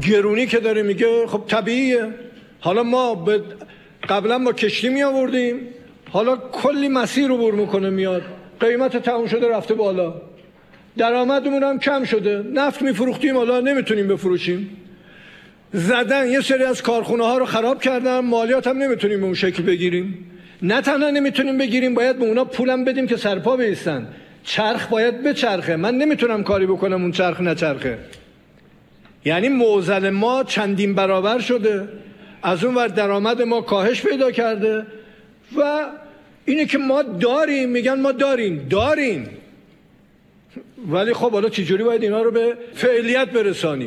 گرونی که داره میگه خب طبیعیه. حالا ما قبلا با کشتی می آوردیم، حالا کلی مسیر رو بر میکنه میاد، قیمت تموم شده رفته بالا، درآمدمون هم کم شده، نفت میفروختیم حالا نمیتونیم بفروشیم، زدن یه سری از کارخونه ها رو خراب کردن، مالیات هم نمیتونیم به اون شکل بگیریم. نه تنها نمیتونیم بگیریم، باید به اونا پولم بدیم که سرپا بیستن. چرخ باید بچرخه، من نمیتونم کاری بکنم اون چرخ نچرخه. یعنی معضل ما چندین برابر شده، از اون ور درآمد ما کاهش پیدا کرده و اینه که ما داریم، میگن ما داریم ولی خب حالا چجوری باید اینا رو به فعالیت برسانیم؟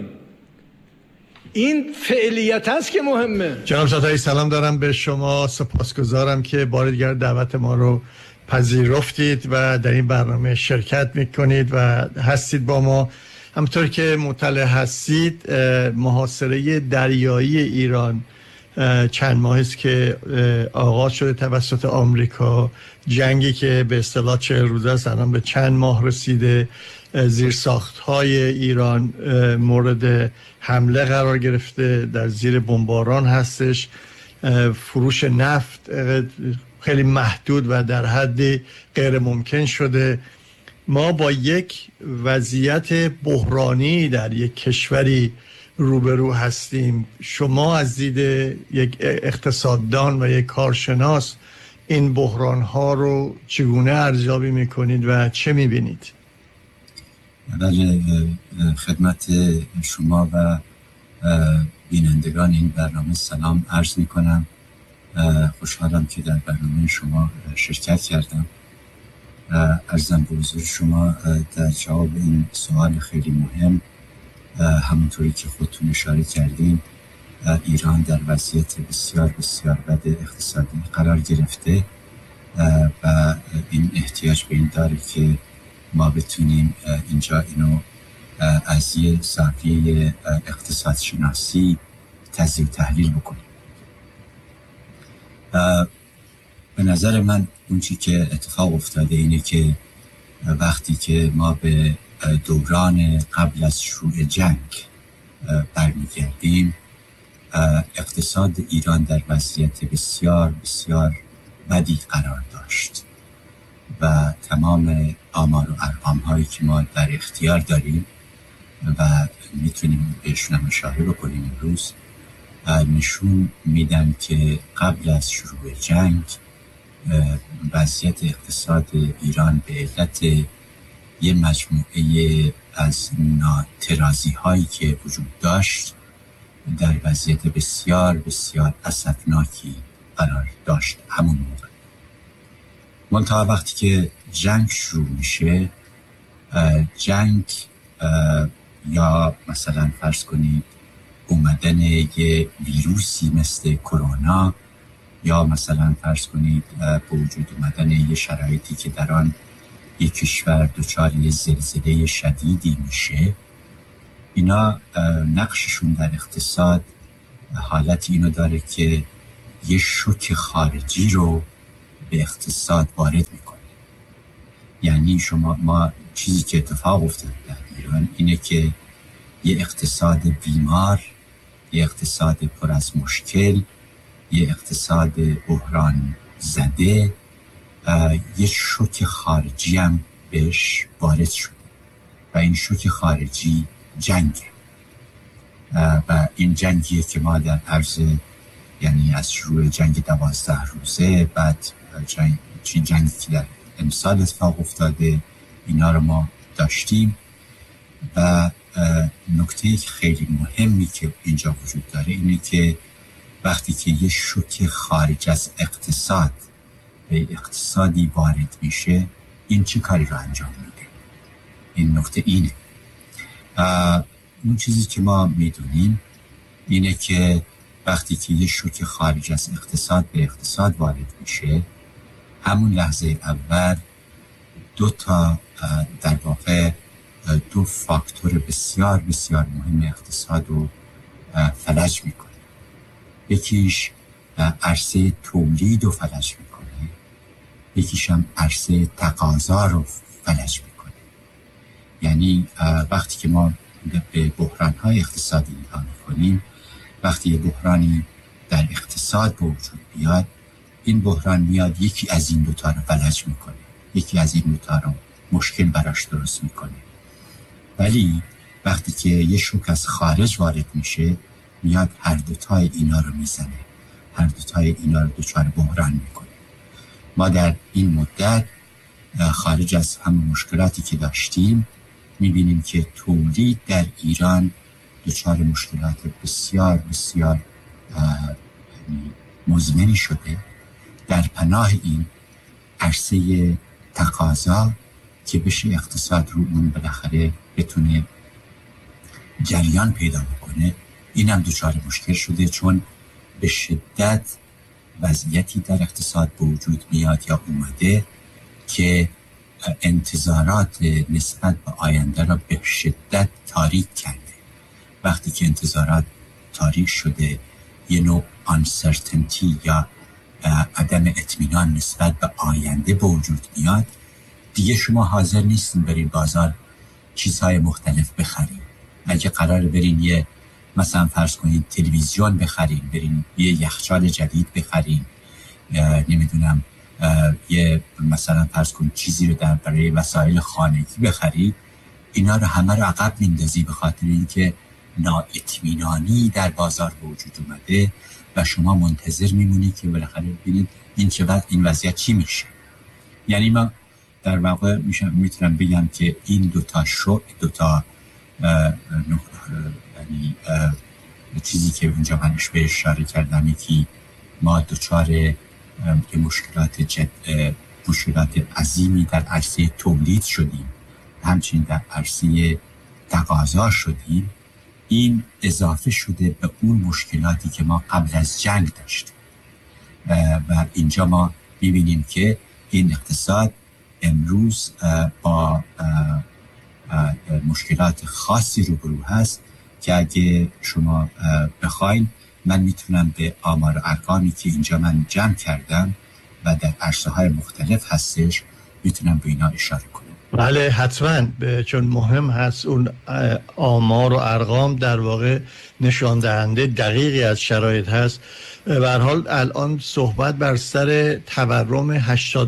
این فعالیت هست که مهمه. جناب ستایی سلام دارم به شما، سپاسگزارم که بار دیگر دعوت ما رو پذیرفتید و در این برنامه شرکت میکنید و هستید با ما. همونطور که مطلع هستید محاصره دریایی ایران چند ماه است که آغاز شده توسط آمریکا، جنگی که به اصطلاح 40 روزه است الان به چند ماه رسیده، زیرساخت‌های ایران مورد حمله قرار گرفته، در زیر بمباران هستش، فروش نفت خیلی محدود و در حد غیر ممکن شده. ما با یک وضعیت بحرانی در یک کشوری روبرو هستیم. شما از دید یک اقتصاددان و یک کارشناس این بحران ها رو چگونه ارزیابی میکنید و چه میبینید؟ بله، خدمت شما و بینندگان این برنامه سلام عرض میکنم. خوشحالم که در برنامه شما شرکت کردم. عرضم به حضور شما در جواب این سوال خیلی مهم، همونطوری که خودتون اشاره کردین، ایران در وضعیت بسیار بسیار بد اقتصادی قرار گرفته و این احتیاج به این داره که ما بتونیم اینجا اینو از یه زاویه اقتصاد شناسی تجزیه و تحلیل بکنیم. به نظر من اون چی که اتفاق افتاده اینه که وقتی که ما به دوران قبل از شروع جنگ برمیگردیم، اقتصاد ایران در وضعیت بسیار بسیار بدی قرار داشت و تمام آمار و ارقام هایی که ما در اختیار داریم و میتونیم بهشون هم اشاره بکنیم امروز نشون میدن که قبل از شروع جنگ وضعیت اقتصاد ایران به علت یه مجموعه از ناترازی هایی که وجود داشت در وضعیت بسیار بسیار اسفناکی قرار داشت. همون موقع منتها وقتی که جنگ شروع میشه، جنگ یا مثلا فرض کنید اومدن یه ویروسی مثل کرونا، یا مثلا فرض کنید به وجود اومدن یه شرایطی که در آن یک کشور دچار یه زلزله شدیدی میشه، اینا نقششون در اقتصاد حالت اینو داره که یه شوک خارجی رو به اقتصاد وارد میکنه. یعنی ما چیزی که اتفاق افتاده در ایران اینه که یه اقتصاد بیمار، یه اقتصاد پر از مشکل، یه اقتصاد بحران زده، یه شوک خارجی هم بهش وارد شده و این شوک خارجی جنگه و این جنگیه که ما در عرض یعنی از شروع جنگ 12 روزه، بعد جنگی که در امسال اتفاق افتاده، اینا رو ما داشتیم. و نکته خیلی مهمی که اینجا وجود داره اینه که وقتی که یه شوک خارج از اقتصاد به اقتصادی وارد میشه، این چه کاری رو انجام میده؟ این نکته اینه. اون چیزی که ما میدونیم اینه که وقتی که یه شوک خارج از اقتصاد به اقتصاد وارد میشه، همون لحظه اول در واقع دو فاکتور بسیار بسیار مهم اقتصاد رو فلج میکنه. یکیش عرصه تولید رو فلج میکنه، یکیش هم عرصه تقاضا رو فلج میکنه. یعنی وقتی که ما به بحران‌های اقتصادی نگاه می‌کنیم، وقتی یه بحرانی در اقتصاد به وجود بیاد، این بحران میاد یکی از این دوتا رو فلج میکنه، یکی از این دوتا رو مشکل براش درست میکنه. ولی وقتی که یه شوک از خارج وارد میشه، میاد هر دوتای اینا رو میزنه، هر دوتای اینا رو دچار بحران میکنه. ما در این مدت خارج از همه مشکلاتی که داشتیم میبینیم که تولید در ایران دچار مشکلات بسیار بسیار مزمنی شده. در پناه این عرصه تقاضا که بشه اقتصاد رو اون بالاخره بتونه جریان پیدا بکنه، این هم دچار مشکل شده، چون به شدت وضعیتی در اقتصاد به وجود میاد یا اومده که انتظارات نسبت به آینده را به شدت تاریک کرده. وقتی که انتظارات تاریک شده، یه نوع uncertainty یا عدم اطمینان نسبت به آینده به وجود میاد، دیگه شما حاضر نیستین برین بازار چیزهای مختلف بخرین. اگه قرار برین یه مثلا فرض کنید تلویزیون بخرین، برین یه یخچال جدید بخرین، نمیدونم یه مثلا فرض کنید چیزی رو برای وسایل خانگی بخرید، اینا رو همه رو عقب میندازی به خاطر اینکه نااطمینانی در بازار به وجود اومده و شما منتظر میمونید که بالاخره ببینید این وضعیت چی میشه. یعنی من در واقع میتونم بگم که این دوتا یعنی چیزی که اونجا منش به اشاره کردم، یکی ما دچار مشکلات عظیمی در عرصه تولید شدیم، همچنین در عرصه تقاضا شدیم. این اضافه شده به اون مشکلاتی که ما قبل از جنگ داشتیم و اینجا ما میبینیم که این اقتصاد امروز با مشکلات خاصی روبرو هست که اگه شما بخواین من میتونم به آمار و ارقامی که اینجا من جمع کردم و در عرصه های مختلف هستش میتونم به اینا اشاره کنم. بله حتما، چون مهم هست اون آمار و ارقام در واقع نشان دهنده دقیقی از شرایط هست. به هر حال الان صحبت بر سر تورم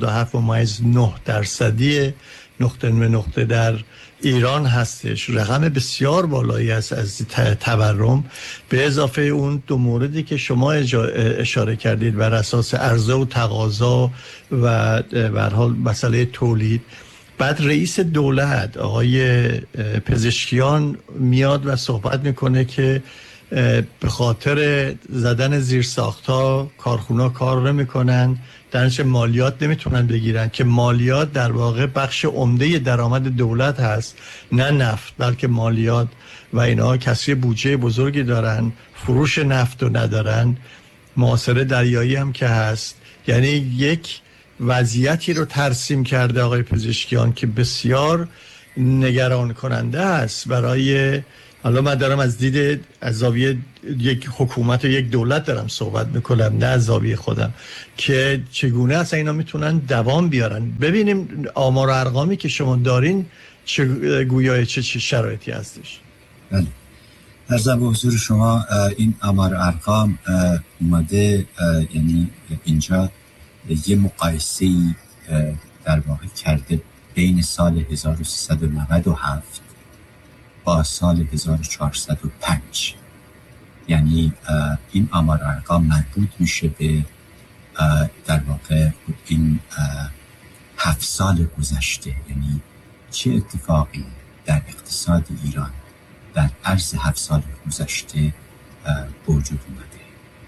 87.9% نقطه به نقطه در ایران هستش. رقم بسیار بالایی است از تورم، به اضافه اون دو موردی که شما اشاره کردید بر اساس عرضه و تقاضا و به هر حال مسئله تولید. بعد رئیس دولت آقای پزشکیان میاد و صحبت میکنه که به خاطر زدن زیرساخت‌ها کارخونه‌ها کار نمی‌کنن، درنچه مالیات نمیتونن بگیرن که مالیات در واقع بخش عمده درآمد دولت هست، نه نفت، بلکه مالیات و اینها کسری بودجه بزرگی دارن، فروش نفت رو ندارن، محاصره دریایی هم که هست. یعنی یک وضعیتی رو ترسیم کرده آقای پزشکیان که بسیار نگران کننده است برای، حالا من دارم از دید از زاویه یک حکومت و یک دولت دارم صحبت میکنم، نه از زاویه خودم، که چگونه اصلا اینا میتونن دوام بیارن. ببینیم آمار و ارقامی که شما دارین گویای چه شرایطی هستش. بله، عرضم به حضور شما این آمار و ارقام اومده، یعنی اینجا یه مقایسه‌ای در واقع کرده بین سال 1397 با سال 1405. یعنی این آمار ارقام مربوط میشه به در واقع این 7 سال گذشته، یعنی چه اتفاقی در اقتصاد ایران در عرض 7 سال گذشته به وجود اومده.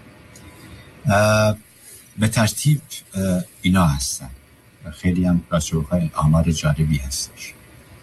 به ترتیب اینا هستن، خیلی هم راستشوهای آمار جالبی هستش.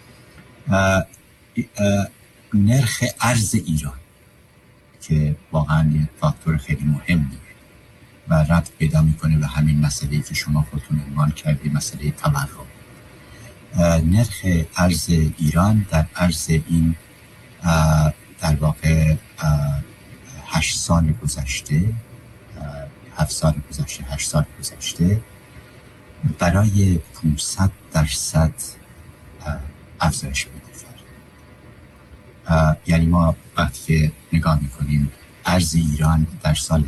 نرخ ارز ایران که واقعا یه فاکتور خیلی مهمی و ربط پیدا میکنه به همین مسئله که شما خودتون عنوان کردید، مسئله تورم. نرخ ارز ایران در عرض این در واقع 8 سال گذشته، 7 سال گذشته، 8 سال گذشته برای 500% افزایش پیدا کرد. یعنی ما وقتی که نگاه میکنیم ارز ایران در سال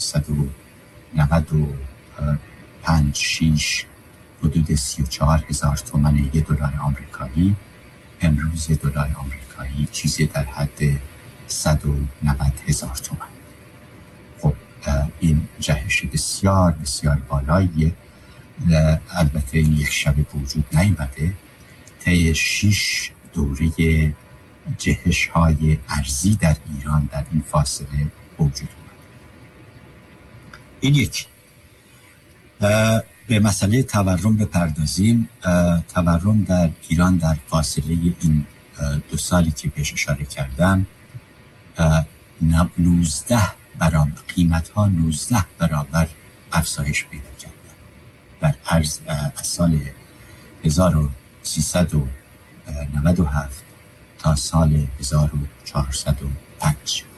1395-6 حدود 34,000 تومان $1 آمریکایی، امروز $1 آمریکایی چیزی در حد 190,000 تومان. خب این جهش بسیار بسیار بالاییه. البته این یک شب به وجود نیامده، طی 6 دوره جهش های ارزی در ایران در این فاصله وجود اومد. این یک. به مسئله تورم بپردازیم. تورم در ایران در فاصله این 2 سالی که پیش اشاره کردم 19 برابر، قیمت ها 19 برابر افزایش پیدا کردن در عرض از سال 1397 تا سال 1405.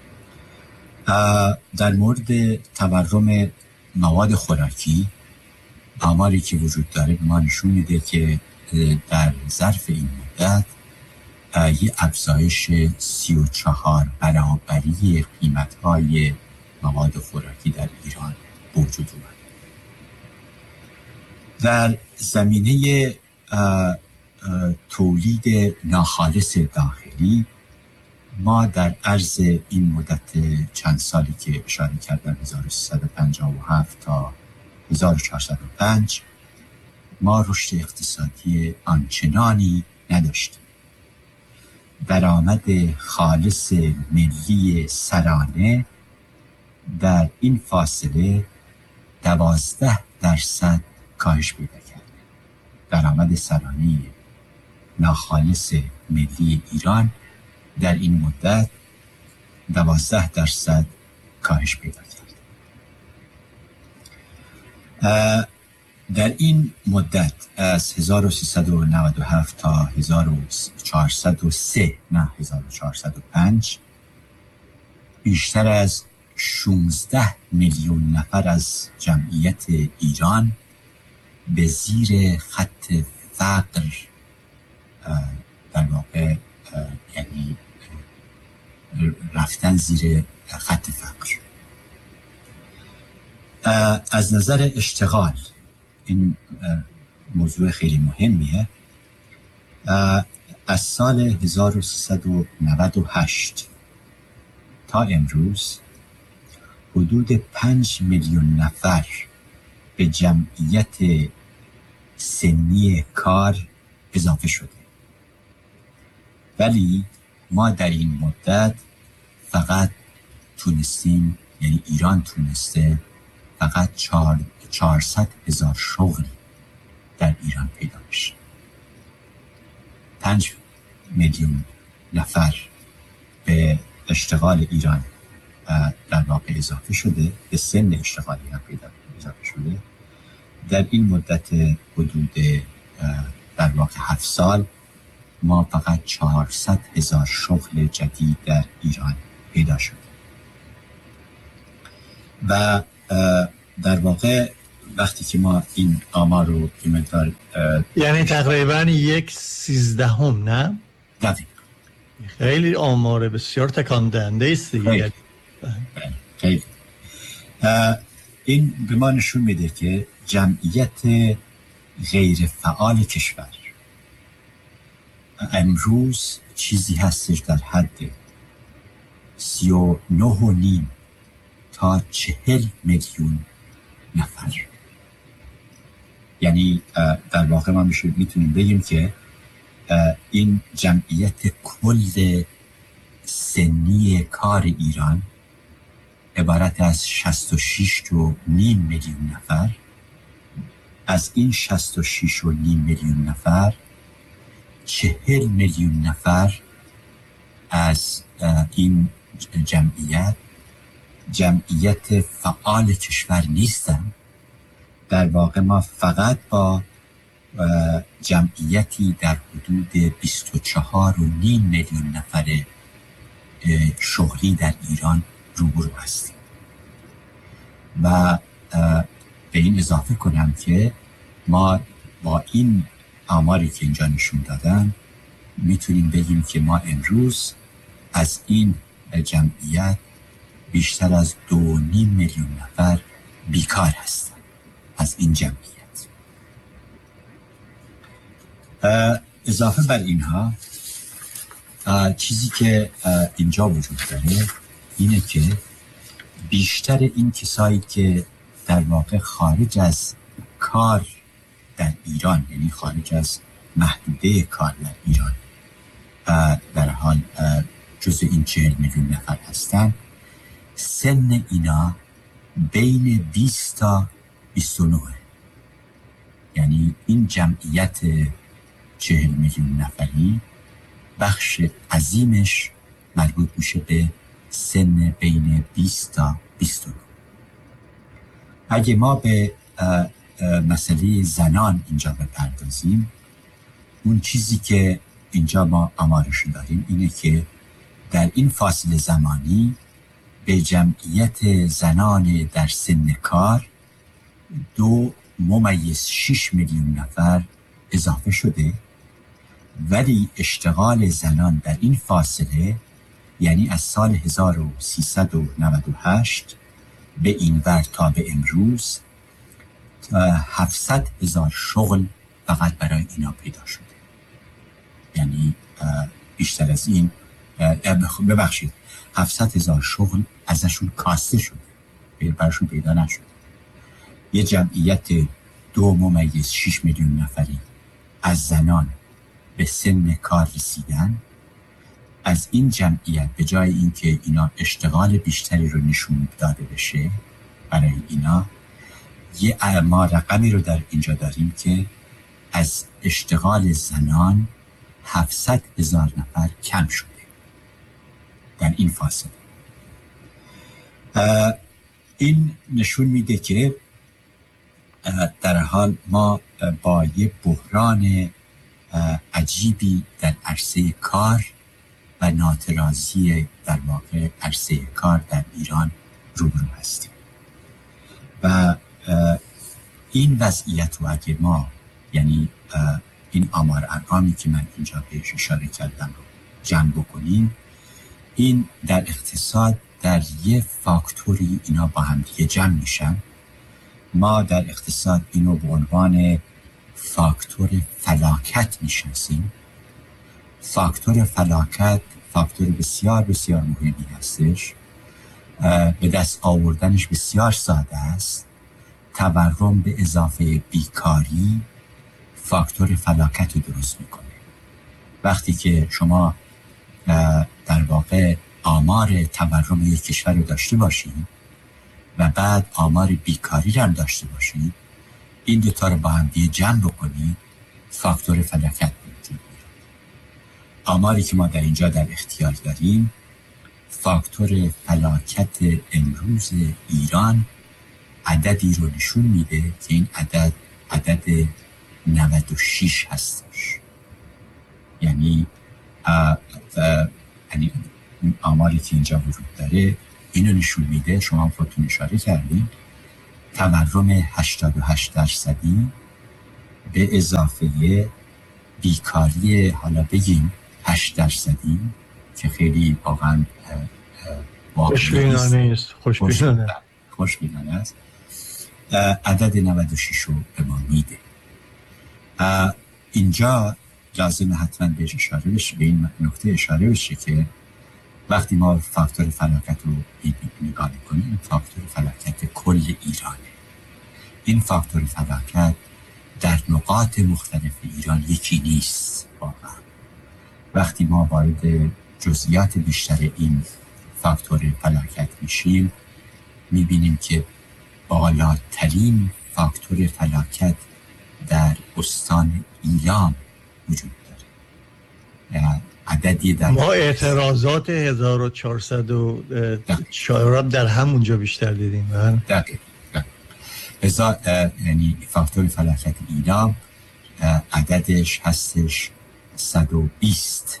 در مورد تورم مواد خوراکی آماری که وجود داره به ما نشون میده که در ظرف این مدت یه افزایش 34 برابری قیمت‌های مواد خوراکی در ایران وجود اومد. در زمینه تولید ناخالص داخلی ما در عرض این مدت چند سالی که اشاره کردم 1357 تا 1405 ما رشد اقتصادی آنچنانی نداشتیم. درآمد خالص ملی سرانه در این فاصله 12% کاهش پیدا کرد. درآمد سرانه ناخالص ملی ایران در این مدت 12% کاهش پیدا کرد. در این مدت از 1397 تا 1403 نه 1405 بیشتر از 16 میلیون نفر از جمعیت ایران به زیر خط فقر در واقع یعنی رفتن زیر خط فقر. از نظر اشتغال این موضوع خیلی مهمیه. از سال 1398 تا امروز حدود 5 میلیون نفر به جمعیت سنی کار اضافه شده، ولی ما در این مدت فقط تونستیم، یعنی ایران تونسته فقط 400,000 شغل در ایران پیدا بشه. 5 میلیون نفر به اشتغال ایران در واقع اضافه شده، به سن اشتغال ایران اضافه شده. در این مدت حدود در واقع 7 سال ما فقط 400,000 شغل جدید در ایران پیدا شده و در واقع وقتی که ما این آمار رو مقدار یعنی تقریبا 1/13 نه؟ دقیق. خیلی آمار بسیار تکان دهنده است دیگه. خیلی. این به ما نشون میده که جمعیت غیر فعال کشور امروز چیزی هستش در حد 39.5 تا 40 میلیون نفر. یعنی در واقع ما میتونیم بگیم که این جمعیت کل سنی کار ایران عبارت از 66.5 میلیون نفر. از این 66.5 میلیون نفر 40 میلیون نفر از این جمعیت فعال کشور نیستن. در واقع ما فقط با جمعیتی در حدود 24.5 میلیون نفر شغلی در ایران روبرو هستیم و به این اضافه کنم که ما با این آماری که اینجا نشون دادن میتونیم بگیم که ما امروز از این جمعیت بیشتر از 2.5 میلیون نفر بیکار هستن. از این جمعیت اضافه بر اینها چیزی که اینجا وجود داره اینه که بیشتر این کسایی که در واقع خارج از کار در ایران، یعنی خارج از محدوده کار در ایران، در حال جزء این 40 میلیون نفر هستن، سن اینا بین 20 تا 29. یعنی این جمعیت 40 میلیون نفری بخش عظیمش مربوط میشه به سن بین 20 تا 29. اگه ما به مسئله زنان اینجا بپردازیم، اون چیزی که اینجا ما آمارش داریم اینه که در این فاصله زمانی به جمعیت زنان در سن کار 2.6 میلیون نفر اضافه شده، ولی اشتغال زنان در این فاصله، یعنی از سال 1398 به این ور تا به امروز 700,000 شغل فقط برای اینا پیدا شده. یعنی بیشتر از این، ببخشید، 700,000 شغل ازشون کاسته شده، براشون پیدا نشده. یه جمعیت 2.6 میلیون نفری از زنان به سن کار رسیدن. از این جمعیت به جای اینکه اینا اشتغال بیشتری رو نشون داده بشه برای اینا، ما رقمی رو در اینجا داریم که از اشتغال زنان 700,000 نفر کم شده در این فاصله. این نشون میده که در حال ما با یه بحران عجیبی در عرصه کار و ناترازی در واقع عرصه کار در ایران روبرو هستیم. و این وضعیت رو اگه ما، یعنی این آمار ارقامی که من اینجا بهش اشاره کردم رو جمع بکنیم، این در اقتصاد در یه فاکتوری اینا با هم دیگه جمع میشن. ما در اقتصاد اینو به عنوان فاکتور فلاکت میشناسیم. فاکتور فلاکت فاکتور بسیار بسیار مهمی هستش. به دست آوردنش بسیار ساده است. تورم به اضافه بیکاری فاکتور فلاکت رو درست میکنه. وقتی که شما در واقع آمار تورم یک کشور رو داشته باشید و بعد آمار بیکاری رو هم داشته باشید، این دوتا رو با هم دیگه جمع بکنید، فاکتور فلاکت وجود میاد. آماری که ما در اینجا در اختیار داریم، فاکتور فلاکت امروز ایران عددی رو نشون میده که این عدد 96 هستش. یعنی آماری که اینجا وجود داره اینو نشون میده، شما خودتون اشاره کردین، تورم 88% به اضافه بیکاری حالا بگیم 8% که خیلی واقعا خوشبینانه است. عدد 96 رو به ما میده. اینجا لازم حتما بهش اشاره بشه، به این نکته اشاره بشه که وقتی ما فاکتور فلاکت رو نگاه کنیم، فاکتور فلاکت کل ایرانه. این فاکتور فلاکت در نقاط مختلف ایران یکی نیست واقعا. وقتی ما وارد جزئیات بیشتر این فاکتور فلاکت میشیم، میبینیم که بالاترین فاکتور فلاکت در استان ایلام وجود داره. عددی در ما اعتراضات 1400 در همونجا بیشتر دیدیم. دقیق. یعنی فاکتور فلاکت ایلام عددش هستش 120.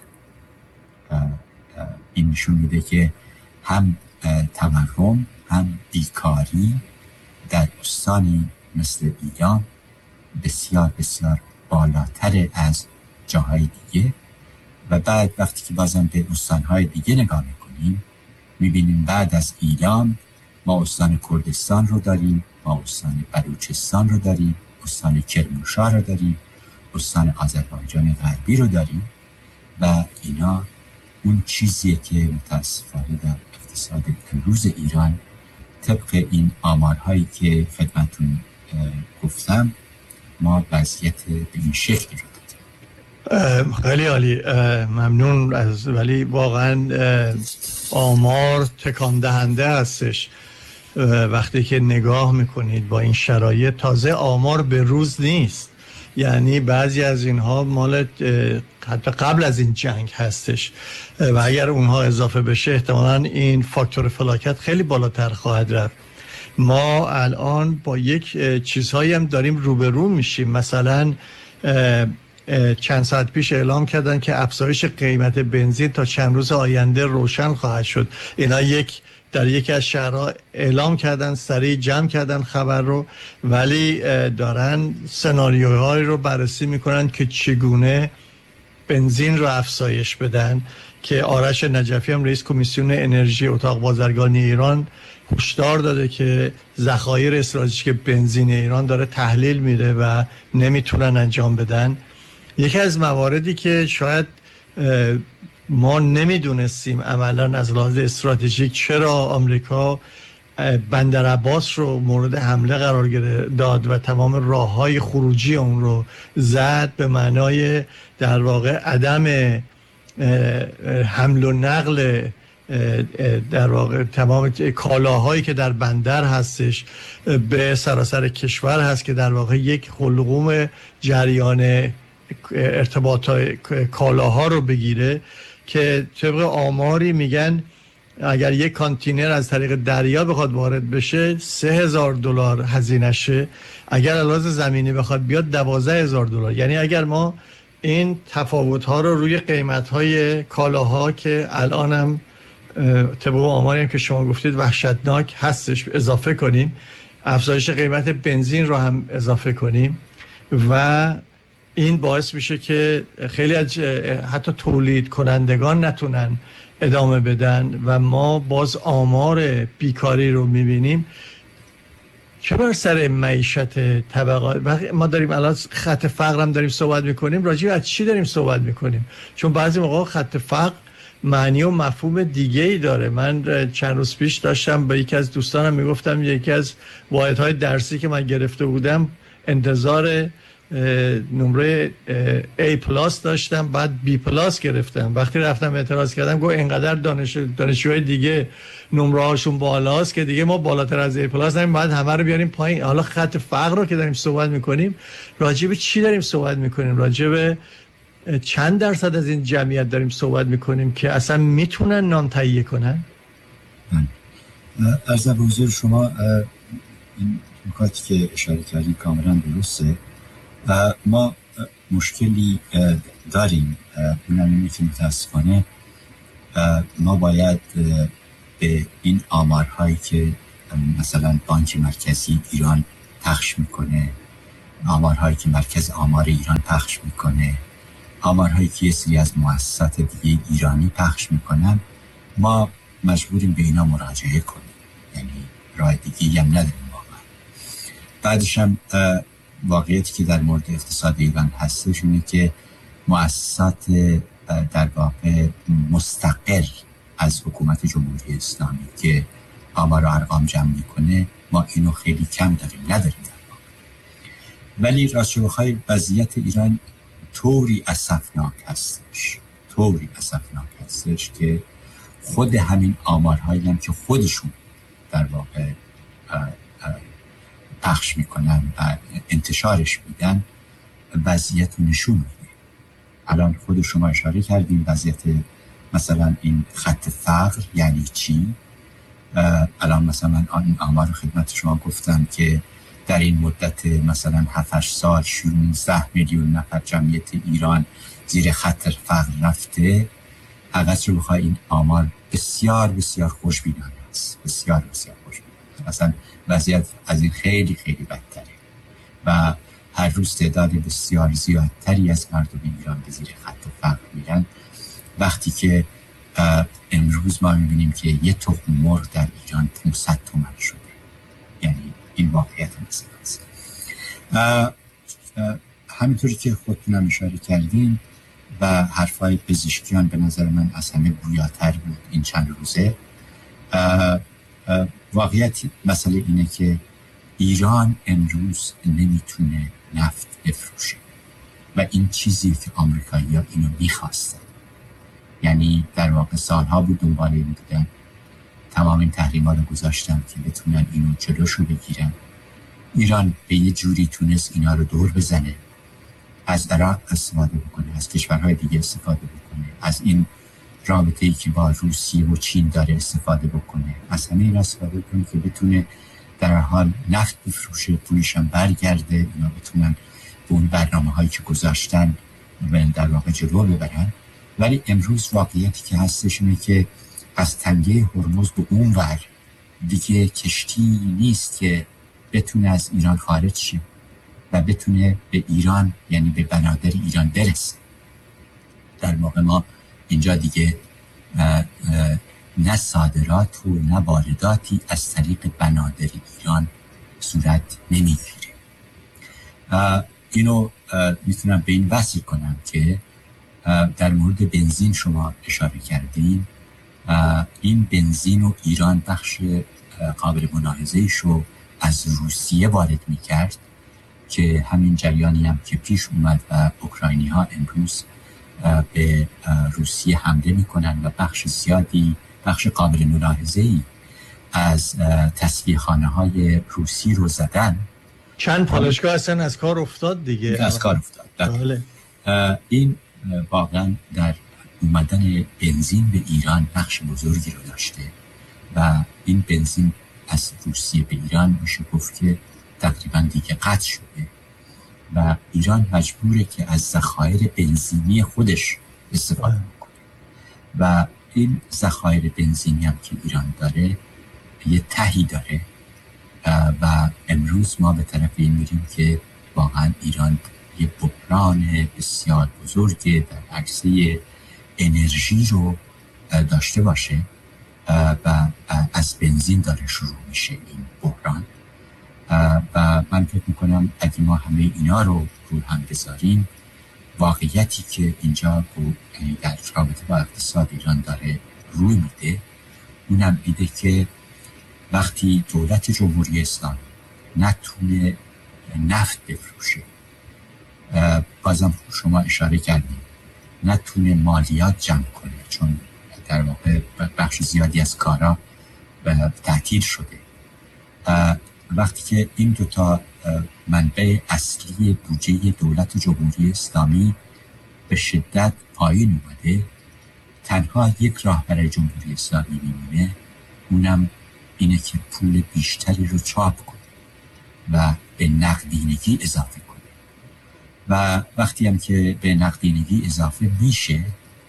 این نشون میده که هم تورم هم بیکاری در استانی مثل ایلام بسیار بسیار بالاتر از جاهای دیگه و بعد وقتی که بازم به استانهای دیگه نگاه میکنیم میبینیم بعد از ایران ما استان کردستان رو داریم، ما استان بلوچستان رو داریم، استان کرمانشاه رو داریم، استان آذربایجان غربی رو داریم و اینا اون چیزیه که متاسفانه در اقتصاد امروز ایران طبق این آمارهایی که خدمتون گفتم ما وضعیت به این شکلی رو داریم. خیلی عالی، ممنون از، ولی واقعا آمار تکان دهنده هستش وقتی که نگاه میکنید با این شرایط. تازه آمار به روز نیست، یعنی بعضی از اینها مال حتی قبل از این جنگ هستش و اگر اونها اضافه بشه احتمالاً این فاکتور فلاکت خیلی بالاتر خواهد رفت. ما الان با یک چیزهایی هم داریم روبرو میشیم. مثلا چند ساعت پیش اعلام کردن که افزایش قیمت بنزین تا چند روز آینده روشن خواهد شد. اینا در یکی از شهرها اعلام کردن، سریع جمع کردن خبر رو، ولی دارن سناریوهایی رو بررسی میکنن که چگونه بنزین رو افزایش بدن، که آرش نجفی هم رئیس کمیسیون انرژی اتاق بازرگانی ایران هشدار داده که ذخایر استراتژیک بنزین ایران داره تحلیل میره و نمیتونن انجام بدن. یکی از مواردی که شاید ما نمیدونستیم عملا از لحاظ استراتژیک چرا آمریکا بندر عباس رو مورد حمله قرار داد و تمام راههای خروجی اون رو زد، به معنای در واقع عدم حمل و نقل در واقع تمام کالاهایی که در بندر هستش به سراسر کشور هست، که در واقع یک حلقوم جریان ارتباط کالاها رو بگیره، که طبق آماری میگن اگر یک کانتینر از طریق دریا بخواد وارد بشه $3,000 هزینه‌شه، اگر علاوه زمینی بخواد بیاد $12,000. یعنی اگر ما این تفاوت‌ها رو روی قیمت‌های کالاها که الان هم طبق آماری هم که شما گفتید وحشتناک هستش اضافه کنیم، افزایش قیمت بنزین رو هم اضافه کنیم، و این باعث میشه که خیلی از حتی تولید کنندگان نتونن ادامه بدن و ما باز آمار بیکاری رو میبینیم. چه بر سر معیشت طبقات ما داریم الان خط فقر هم داریم صحبت میکنیم، راجع به چی داریم صحبت میکنیم؟ چون بعضی موقع خط فقر معنی و مفهوم دیگه ای داره. من چند روز پیش داشتم با یکی از دوستانم میگفتم یکی از واحدهای درسی که من گرفته بودم انتظار نمره A+ داشتم، بعد B+ گرفتم. وقتی رفتم اعتراض کردم گفت اینقدر دانشجوهای دیگه نمره هاشون بالاست که دیگه ما بالاتر از A+ نمیم، بعد همه رو بیاریم پایین. حالا خط فقر رو که داریم صحبت میکنیم، راجع به چی داریم صحبت میکنیم؟ راجع به چند درصد از این جمعیت داریم صحبت میکنیم که اصلا میتونن نان تهیه کنن؟ عرض به حضور شما این نکاتی که اشاره کردید کاملا درسته. ما مشکلی داریم، اونم اینه که متاسفانه ما باید به این آمارهایی که مثلا بانک مرکزی ایران پخش میکنه، آمارهایی که مرکز آمار ایران پخش میکنه، آمارهایی که یه سری از مؤسسات دیگه ایرانی پخش میکنن، ما مجبوریم به اینا مراجعه کنیم، یعنی راه دیگه هم نداریم واقعا. بعدش هم واقعیتی که در مورد اقتصاد ایران هستش اینه که مؤسسات در واقع مستقل از حکومت جمهوری اسلامی که آمار و ارقام جمع میکنه، ما اینو خیلی کم داریم، نداریم در واقع. ولی راستش بخوای وضعیت ایران طوری اسفناک هستش که خود همین آمارهایی هم که خودشون در واقع پخش میکنن و انتشارش میدن وضعیت نشون میده. الان خود شما اشاره کردین وضعیت مثلا این خط فقر یعنی چی. الان مثلا من این آمار رو خدمت شما گفتم که در این مدت مثلا 7-8 سال 16 میلیون نفر جمعیت ایران زیر خط فقر رفته. اگرچه رو بخوای این آمار بسیار بسیار خوشبینانه است، بسیار بسیار خوشبینانه. مثلا وضعیت از این خیلی خیلی بدتره و هر روز تعداد بسیار زیادتری از مردم ایران به زیر خط فقر میرن وقتی که امروز ما میبینیم که یه تخم مرغ در ایران 500 تومان شده. یعنی این واقعیت مثل است. همینطوری که خودتونم اشاره کردین و حرفای پزشکیان به نظر من از همه گویاتر بود این چند روزه. واقعیت مسئله اینه که ایران امروز نمیتونه نفت بفروشه و این چیزی که آمریکایی ها اینو میخواستن. یعنی در واقع سالها بود دنبال این بودن، تمام این تحریم‌ها رو گذاشتن که بتونن اینو جلوشو بگیرن. ایران به یه جوری تونست اینا رو دور بزنه، از عراق استفاده بکنه، از کشورهای دیگه استفاده بکنه، از این رابطه‌ای که با روسیه و چین داره استفاده بکنه، از همه این استفاده بکنه که بتونه در حال نفت بفروشه، پولش هم برگرده، اینا بتونن به اون برنامه‌هایی که گذاشتن در واقع جلو ببرن. ولی امروز واقعیتی که هستش اینه که از تنگه هرمز به اون ور دیگه کشتی نیست که بتونه از ایران خارج شه و بتونه به ایران، یعنی به بنادر ایران برسه. در واقع ما اینجا دیگه نه صادرات و نه وارداتی از طریق بنادر ایران صورت نمیگیره. اینو میتونم به این وصل کنم که در مورد بنزین شما اشاره کردین. این بنزین و ایران بخش قابل ملاحظه‌ایش رو از روسیه وارد میکرد که همین جریانی هم که پیش اومد و اوکراینی ها امروز به روسیه حمله میکنن و بخش زیادی، بخش قابل ملاحظه‌ای از تصفیه خانه های روسی رو زدن. چند پالایشگاه اصلا از کار افتاد دیگه. از کار افتاد. بله. این واقعا در اومدن بنزین به ایران نقش بزرگی رو داشته و این بنزین از روسیه به ایران میشه گفت که تقریبا دیگه قطع شده و ایران مجبوره که از ذخایر بنزینی خودش استفاده کنه و این ذخایر بنزینی هم که ایران داره یه تهی داره و امروز ما به طرف این میریم که واقعا ایران یه بحران بسیار بزرگ در عرصه انرژی رو داشته باشه و از بنزین داره شروع میشه این بحران. و من فکر میکنم اگه ما همه اینا رو هم بذاریم، واقعیتی که اینجا در رابطه با اقتصاد ایران داره روی میده اونم ایده که وقتی دولت جمهوری اسلامی نتونه نفت بفروشه، بازم شما اشاره کردیم نتونه مالیات جمع کنه چون در واقع بخش زیادی از کارا تعطیل شده، وقتی که این دوتا منبع اصلی بودجه دولت جمهوری اسلامی به شدت پایین اومده، تنها یک راه برای جمهوری اسلامی میمونه، اونم اینه که پول بیشتری رو چاپ کنه و به نقدینگی اضافه کنه و وقتی هم که به نقدینگی اضافه میشه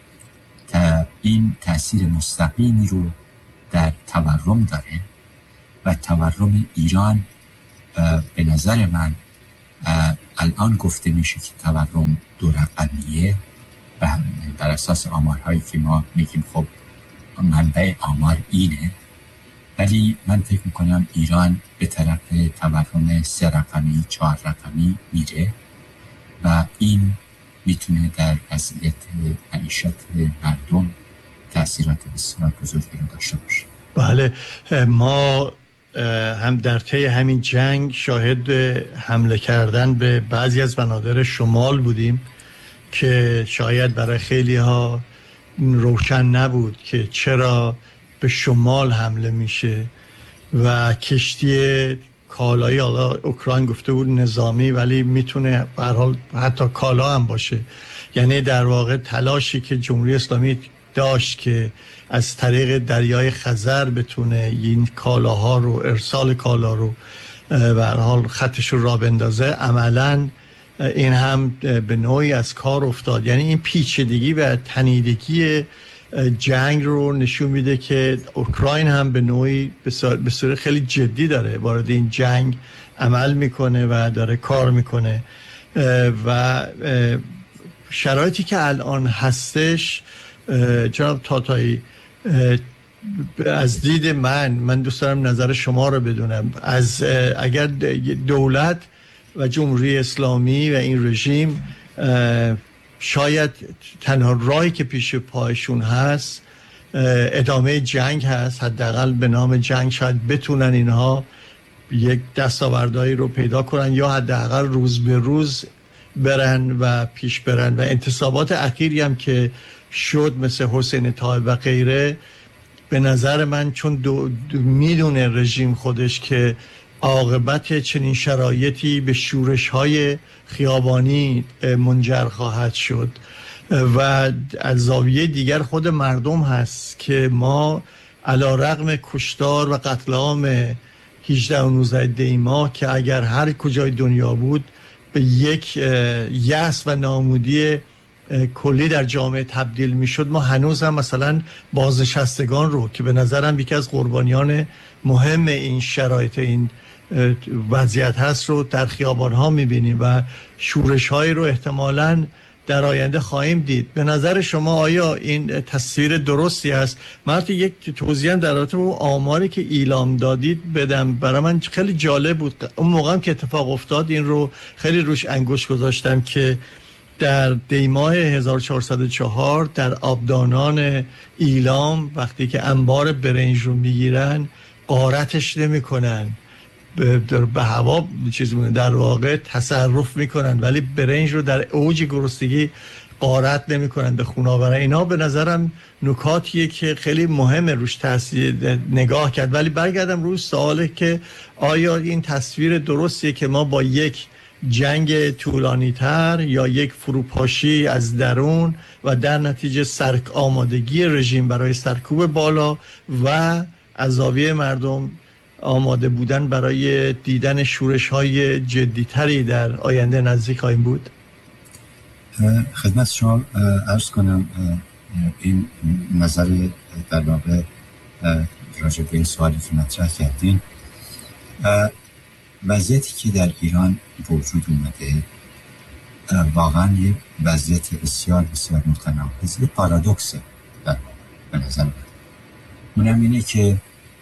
این تأثیر مستقیمی رو در تورم داره و تورم ایران به نظر من الان گفته میشه که تورم 2 رقمیه و بر اساس آمارهایی که ما میگیم خب منبع آمار اینه، ولی من فکر میکنم ایران به طرف تورم 3 رقمی 4 رقمی میره و این میتونه در وضعیت معیشت مردم تأثیرات بسیار بزرگی رو داشته باشه. بله، ما هم در طی همین جنگ شاهد حمله کردن به بعضی از بنادر شمال بودیم که شاید برای خیلی ها روشن نبود که چرا به شمال حمله میشه و کشتی کالایی، حالا اوکراین گفته بود نظامی ولی میتونه به هر حال حتی کالا هم باشه، یعنی در واقع تلاشی که جمهوری اسلامی داشت که از طریق دریای خزر بتونه این کالاها رو، ارسال کالا رو به هر حال خطش رو راه بندازه، عملاً این هم به نوعی از کار افتاد. یعنی این پیچیدگی و تنیدگی جنگ رو نشون میده که اوکراین هم به نوعی به صورت خیلی جدی داره وارد این جنگ عمل میکنه و داره کار میکنه و شرایطی که الان هستش جناب تاتایی، از دید من دوست دارم نظر شما رو بدونم. از اگر دولت و جمهوری اسلامی و این رژیم شاید تنها راهی که پیش پایشون هست ادامه جنگ هست، حداقل به نام جنگ شاید بتونن اینها یک دستاوردهایی رو پیدا کنن یا حداقل روز به روز برن و پیش برن. و انتصابات اخیری هم که شد مثل حسین طایب و غیره، به نظر من چون میدونه رژیم خودش که عاقبت چنین شرایطی به شورش‌های خیابانی منجر خواهد شد و از زاویه دیگر خود مردم هست که ما علی‌رغم کشتار و قتل عام 18 و 19 دی ماه که اگر هر کجای دنیا بود به یک یأس و ناامیدی کلی در جامعه تبدیل میشد، ما هنوز هم مثلا بازنشستگان رو که به نظرم یکی از قربانیان مهم این شرایط این وضعیت هست رو در خیابان ها میبینیم و شورش هایی رو احتمالاً در آینده خواهیم دید. به نظر شما آیا این تصویر درستی است؟ من یک توضیح در رابطه با آماری که اعلام دادید بدم، برای من خیلی جالب بود. اون موقع که اتفاق افتاد این رو خیلی روش انگشت گذاشتم که در دیماه 1404 در آبدانان ایلام وقتی که انبار برنج رو میگیرن غارتش نمی کنن، به هوا در واقع تصرف میکنن، ولی برنج رو در اوج گرسنگی غارت نمی کنن به خونه آورن. اینا به نظرم نکاتیه که خیلی مهمه روش نگاه کرد. ولی برگردم روی سواله که آیا این تصویر درستیه که ما با یک جنگ طولانی تر یا یک فروپاشی از درون و در نتیجه آمادگی رژیم برای سرکوب بالا و از زاویه مردم آماده بودن برای دیدن شورش‌های جدی‌تری در آینده نزدیک خواهیم بود؟ خدمت شما عرض کنم این نظر در واقع راجع به این سوالی که مطرح کردین، وضعیتی که در ایران وجود اومده واقعا یک وضعیت بسیار بسیار متناقض، یک پارادوکسه در به نظر من. اونم اینه که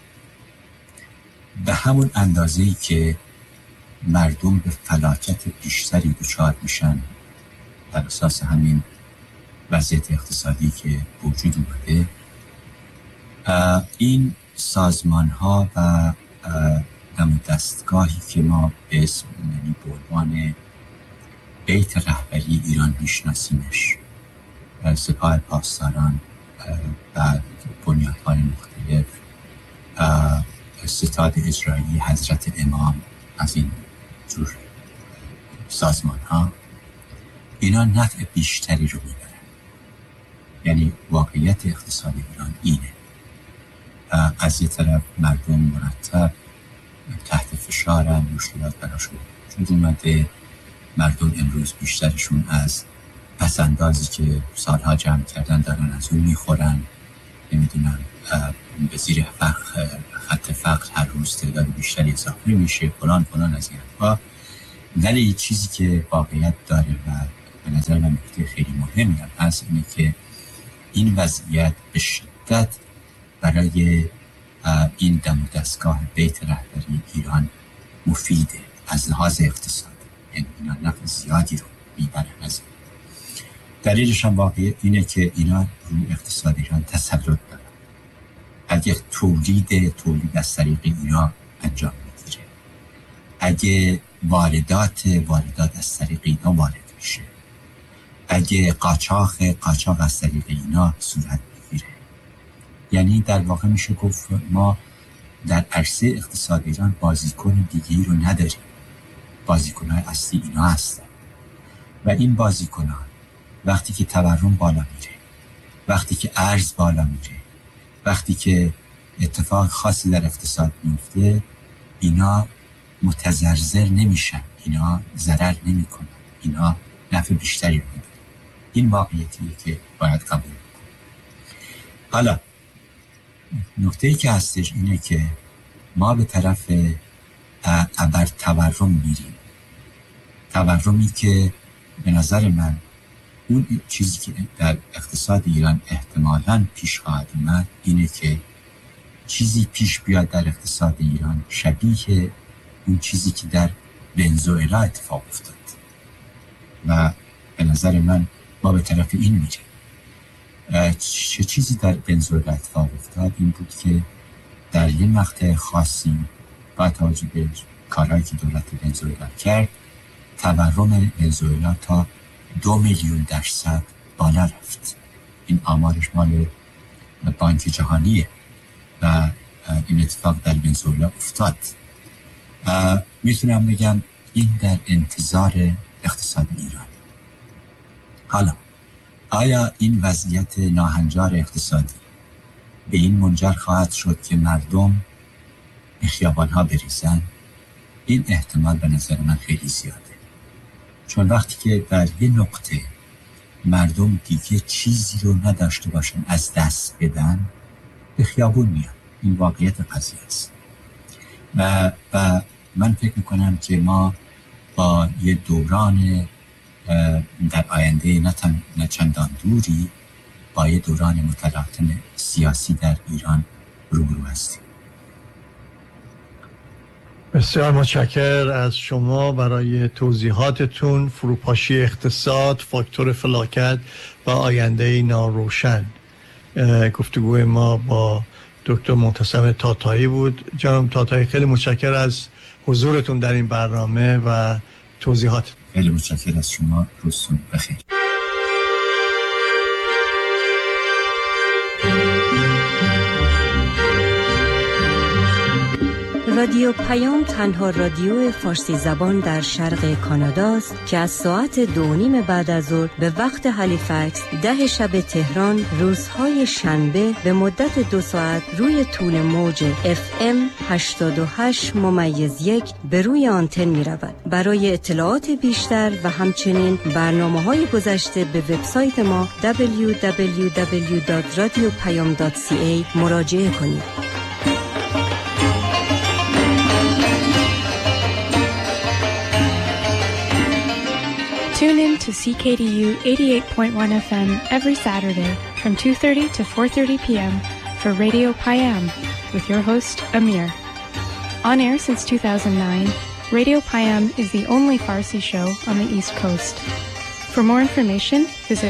به همون اندازه‌ای که مردم به فلاکت بیشتری دچار میشن بر اساس همین وضعیت اقتصادی که وجود اومده، این سازمان ها و دستگاهی که ما به اسم یعنی به عنوان بیت رهبری ایران میشناسیمش، سپاه پاسداران و بنیادهای مختلف، ستاد اجرایی حضرت امام، از این جور سازمان ها، اینا نفع بیشتری رو میبرن. یعنی واقعیت اقتصاد ایران اینه. از یه طرف مردم مرتب تحت فشارن، مشکلات براشون وجود اومده، مردم امروز بیشترشون از پسندازی که سالها جمع کردن دارن از اون میخورن، نمیدونم به زیر خط فقر هر روز تعداد بیشتری اضافه میشه، فلان از این حرفا. ولی چیزی که واقعیت داره و به نظر من نکته خیلی مهمی هم هست اینه که این وضعیت به شدت برای این دم و دستگاه بیت رهبری ایران مفیده از لحاظ اقتصادی، یعنی اینا نفع زیادی رو میبره از این. دلیلش هم واقعی اینه که اینا روی اقتصاد ایران تسلط دارن. اگه تولید از طریق اینا انجام میگیره، اگه واردات از طریق اینا وارد میشه، اگه قاچاق از طریق اینا صورت میگیره، یعنی در واقع میشه گفت ما در عرصه اقتصاد ایران بازیکن دیگه‌ای رو نداریم. بازیکن‌های اصلی اینا هستن و این بازیکنان وقتی که تورم بالا میره، وقتی که ارز بالا میره، وقتی که اتفاق خاصی در اقتصاد میفته، اینا متضرر نمیشن، اینا ضرر نمیکنن، اینا نفع بیشتری رو میبرن. این واقعیتیه که باید قبول کنیم. حالا نکته‌ای که هستش اینه که ما به طرف ابر تورم میریم، تورمی که به نظر من اون چیزی که در اقتصاد ایران احتمالاً پیش خواهد اومد اینه که چیزی پیش بیاد در اقتصاد ایران شبیه اون چیزی که در ونزوئلا اتفاق افتاد و به نظر من ما به طرف این میره. چه چیزی در ونزوئلا اتفاق افتاد این بود که در یه مقطع خاصی با توجه به کارهایی که دولت ونزوئلا کرد تورم ونزوئلا تا 2,000,000% بالا رفت. این آمارش مال بانک جهانیه و این اتفاق در ونزوئلا افتاد. میتونم بگم این در انتظار اقتصاد ایران. حالا آیا این وضعیت ناهنجار اقتصادی به این منجر خواهد شد که مردم به خیابان‌ها بریزن؟ این احتمال به نظر من خیلی زیاده، چون وقتی که در یه نقطه مردم دیگه چیزی رو نداشته باشن از دست بدن به خیابون میان. این واقعیت قضیه است و من فکر میکنم که ما با یه دوران در آینده نه چندان دوری با یه دوران متلاطم سیاسی در ایران روبرو هستیم. بسیار متشکر از شما برای توضیحاتتون. فروپاشی اقتصاد، فاکتور فلاکت و آینده ناروشن. گفتگوی ما با دکتر معتصم تاتایی بود. جناب تاتایی خیلی متشکر از حضورتون در این برنامه و توضیحات. خیلی متشکر از شما. روزتون بخیر. رادیو پیام تنها رادیو فارسی زبان در شرق کانادا است که از ساعت 2:30 بعد از ظهر به وقت هالیفکس 10 شب تهران روزهای شنبه به مدت 2 ساعت روی طول موج FM 88.1 به روی آنتن می رود. برای اطلاعات بیشتر و همچنین برنامه‌های گذشته به وبسایت ما www.radiopayam.ca مراجعه کنید. Tune in to CKDU 88.1 FM every Saturday from 2:30 to 4:30 p.m. for Radio Payam with your host, Amir. On air since 2009, Radio Payam is the only Farsi show on the East Coast. For more information, visit